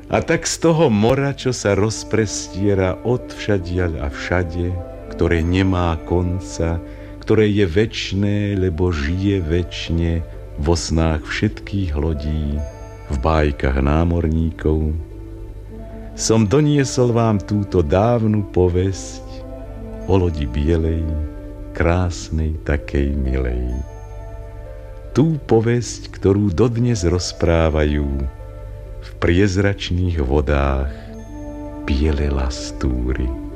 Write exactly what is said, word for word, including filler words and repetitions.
A tak z toho mora, čo sa rozprestiera odvšadiaľ a všade, ktoré nemá konca, ktoré je večné, lebo žije večne vo snách všetkých lodí, v bájkach námorníkov, som doniesol vám túto dávnu povesť o lodi bielej, krásnej, takej milej. Tú povesť, ktorú dodnes rozprávajú v priezračných vodách biele lastúry.